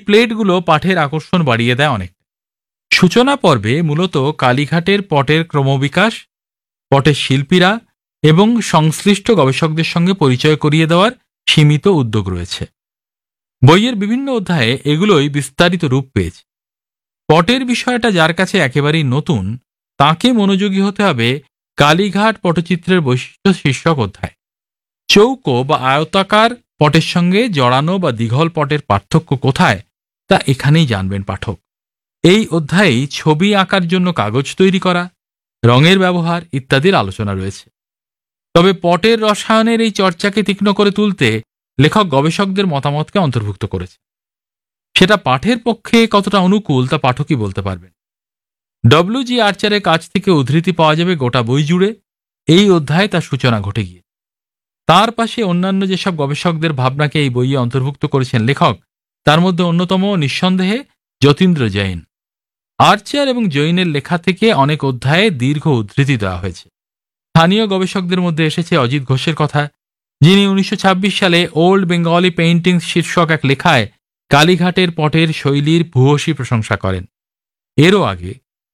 প্লেটগুলো পাঠের আকর্ষণ বাড়িয়ে দেয় অনেক। সূচনা পর্বে মূলত কালীঘাটের পটের ক্রমবিকাশ, পটের শিল্পীরা এবং সংশ্লিষ্ট গবেষকদের সঙ্গে পরিচয় করিয়ে দেওয়ার সীমিত উদ্যোগ রয়েছে। বইয়ের বিভিন্ন অধ্যায়ে এগুলোই বিস্তারিত রূপ পেয়েছে। পটের বিষয়টা যার কাছে একেবারেই নতুন, তাকে মনোযোগী হতে হবে কালীঘাট পটচিত্রের বৈশিষ্ট্য শীর্ষক অধ্যায়। চৌকো বা আয়তাকার পটের সঙ্গে জড়ানো বা দীঘল পটের পার্থক্য কোথায়, তা এখানেই জানবেন পাঠক। এই অধ্যায়েই ছবি আঁকার জন্য কাগজ তৈরি করা, রঙের ব্যবহার ইত্যাদির আলোচনা রয়েছে। তবে পটের রসায়নের এই চর্চাকে তীক্ষ্ণ করে তুলতে লেখক গবেষকদের মতামতকে অন্তর্ভুক্ত করেছে। সেটা পাঠের পক্ষে কতটা অনুকূল তা পাঠকই বলতে পারবেন। ডব্লিউ.জি. আর্চারের কাছ থেকে উদ্ধৃতি পাওয়া যাবে গোটা বই জুড়ে। এই অধ্যায়ে তার সূচনা ঘটে গিয়ে তার পাশে অন্যান্য যেসব গবেষকদের ভাবনাকে এই বইয়ে অন্তর্ভুক্ত করেছেন লেখক, তার মধ্যে অন্যতম নিঃসন্দেহে যতীন্দ্র জৈন। আর্চার এবং জৈনের লেখা থেকে অনেক অধ্যায়ে দীর্ঘ উদ্ধৃতি দেওয়া হয়েছে। স্থানীয় গবেষকদের মধ্যে এসেছে অজিত ঘোষের কথা, যিনি 1926 সালে ওল্ড বেঙ্গলি পেইন্টিংস শীর্ষক এক লেখায় কালীঘাটের পটের শৈলীর ভূয়সী প্রশংসা করেন। এরও আগে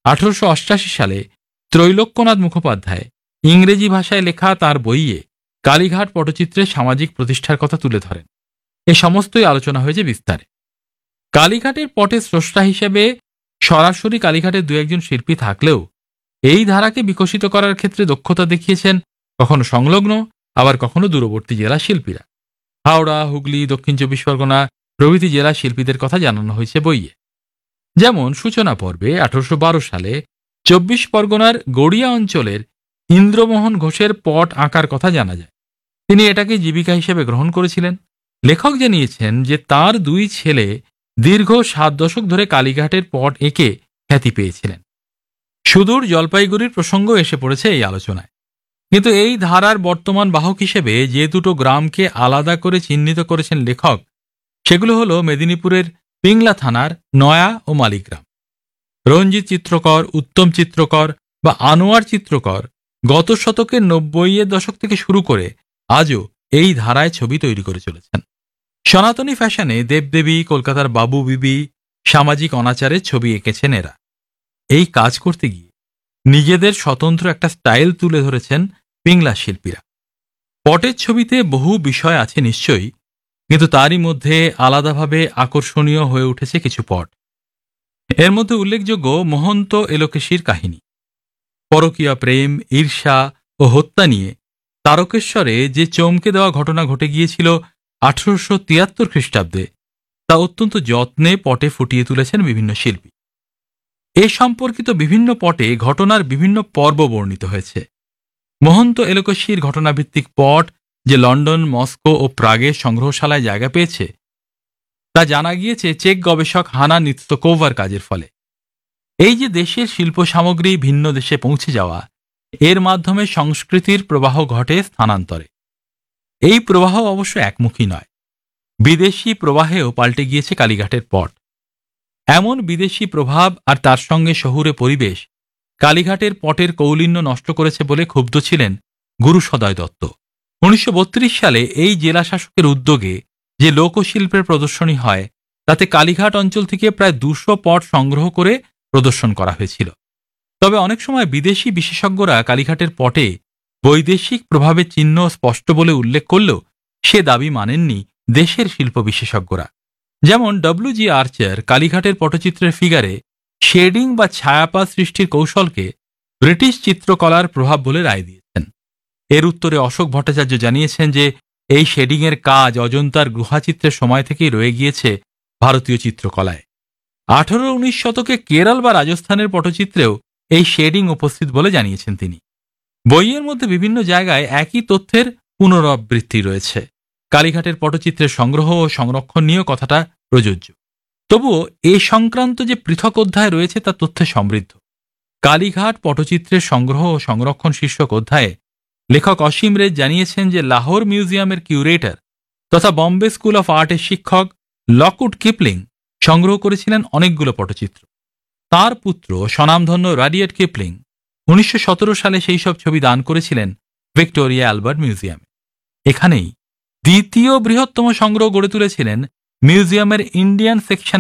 1888 সালে ত্রৈলোক্যনাথ মুখোপাধ্যায় ইংরেজি ভাষায় লেখা তার বইয়ে কালীঘাট পটচিত্রের সামাজিক প্রতিষ্ঠার কথা তুলে ধরেন। এ সমস্তই আলোচনা হয়েছে বিস্তারে। কালীঘাটের পটের স্রষ্টা হিসেবে সরাসরি কালীঘাটের দু একজন শিল্পী থাকলেও এই ধারাকে বিকশিত করার ক্ষেত্রে দক্ষতা দেখিয়েছেন কখনো সংলগ্ন, আবার কখনো দূরবর্তী জেলা শিল্পীরা। হাওড়া, হুগলি, দক্ষিণ 24 পরগনা প্রভৃতি জেলা শিল্পীদের কথা জানানো হয়েছে বইয়ে। যেমন সূচনা পর্বে 1812 সালে 24 পরগনার গড়িয়া অঞ্চলের ইন্দ্রমোহন ঘোষের পট আঁকার কথা জানা যায়। তিনি এটাকে জীবিকা হিসেবে গ্রহণ করেছিলেন। লেখক জানিয়েছেন যে তার দুই ছেলে দীর্ঘ 7 দশক ধরে কালীঘাটের পট এঁকে খ্যাতি পেয়েছিলেন। সুদূর জলপাইগুড়ির প্রসঙ্গ এসে পড়েছে এই আলোচনায়। কিন্তু এই ধারার বর্তমান বাহক হিসেবে যে দুটো গ্রামকে আলাদা করে চিহ্নিত করেছেন লেখক, সেগুলো হলো মেদিনীপুরের পিংলা থানার নয়া ও মালিগ্রাম। রঞ্জিত চিত্রকর, উত্তম চিত্রকর বা আনোয়ার চিত্রকর গত শতকের 90-এর দশক থেকে শুরু করে আজও এই ধারায় ছবি তৈরি করে চলেছেন। সনাতনী ফ্যাশনে দেবদেবী, কলকাতার বাবু বিবি, সামাজিক অনাচারের ছবি এঁকেছেন এরা। এই কাজ করতে গিয়ে নিজেদের স্বতন্ত্র একটা স্টাইল তুলে ধরেছেন পিংলা শিল্পীরা। পটের ছবিতে বহু বিষয় আছে নিশ্চয়ই, কিন্তু তারই মধ্যে আলাদাভাবে আকর্ষণীয় হয়ে উঠেছে কিছু পট। এর মধ্যে উল্লেখযোগ্য মহন্ত এলোকেশীর কাহিনী। পরকীয়া প্রেম, ঈর্ষা ও হত্যা নিয়ে তারকেশ্বরে যে চমকে দেওয়া ঘটনা ঘটে গিয়েছিল 1873 খ্রিস্টাব্দে, তা অত্যন্ত যত্নে পটে ফুটিয়ে তুলেছেন বিভিন্ন শিল্পী। এ সম্পর্কিত বিভিন্ন পটে ঘটনার বিভিন্ন পর্ব বর্ণিত হয়েছে। মহন্ত এলোকেশীর ঘটনাভিত্তিক পট যে লন্ডন, মস্কো ও প্রাগের সংগ্রহশালায় জায়গা পেয়েছে, তা জানা গিয়েছে চেক গবেষক হানা নিত্সকোভার কাজের ফলে। এই যে দেশের শিল্প সামগ্রী ভিন্ন দেশে পৌঁছে যাওয়া, এর মাধ্যমে সংস্কৃতির প্রবাহ ঘটে স্থানান্তরে। এই প্রবাহ অবশ্য একমুখী নয়, বিদেশি প্রবাহেও পাল্টে গিয়েছে কালীঘাটের পট। এমন বিদেশি প্রভাব আর তার সঙ্গে শহুরে পরিবেশ কালীঘাটের পটের কৌলিন্য নষ্ট করেছে বলে ক্ষুব্ধ ছিলেন গুরু সদয় দত্ত। 1932 সালে এই জেলা শাসকের উদ্যোগে যে লোকশিল্পের প্রদর্শনী হয়, তাতে কালীঘাট অঞ্চল থেকে প্রায় 200 পট সংগ্রহ করে প্রদর্শন করা হয়েছিল। তবে অনেক সময় বিদেশি বিশেষজ্ঞরা কালীঘাটের পটে বৈদেশিক প্রভাবের চিহ্ন স্পষ্ট বলে উল্লেখ করলেও সে দাবি মানেননি দেশের শিল্প বিশেষজ্ঞরা। যেমন ডব্লিউ.জি. আর্চার কালীঘাটের পটচিত্রের ফিগারে শেডিং বা ছায়াপাত সৃষ্টির কৌশলকে ব্রিটিশ চিত্রকলার প্রভাব বলে রায় দিয়েছেন। এর উত্তরে অশোক ভট্টাচার্য জানিয়েছেন যে এই শেডিংয়ের কাজ অজন্তার গুহাচিত্রের সময় থেকেই রয়ে গিয়েছে ভারতীয় চিত্রকলায়। 18-19 শতকে কেরল বা রাজস্থানের পটচিত্রেও এই শেডিং উপস্থিত বলে জানিয়েছেন তিনি। বইয়ের মধ্যে বিভিন্ন জায়গায় একই তথ্যের পুনরাবৃত্তি রয়েছে। কালীঘাটের পটচিত্রের সংগ্রহ ও সংরক্ষণ নিয়েও কথাটা প্রযোজ্য। তবুও এ সংক্রান্ত যে পৃথক অধ্যায় রয়েছে তা তথ্যে সমৃদ্ধ। কালীঘাট পটচিত্রের সংগ্রহ ও সংরক্ষণ শীর্ষক অধ্যায়ে লেখক অসীম রেজ জানিয়েছেন যে লাহোর মিউজিয়ামের কিউরেটর তথা বম্বে স্কুল অফ আর্টের শিক্ষক লকউড কিপলিং সংগ্রহ করেছিলেন অনেকগুলো পটচিত্র। তার পুত্র স্বনামধন্য রাডিয়ার্ড কিপলিং 1917 সালে সেই সব ছবি দান করেছিলেন ভিক্টোরিয়া অ্যালবার্ট মিউজিয়ামে। এখানেই দ্বিতীয় বৃহত্তম সংগ্রহ গড়ে তুলেছিলেন মিউজিয়ামের ইন্ডিয়ান সেকশন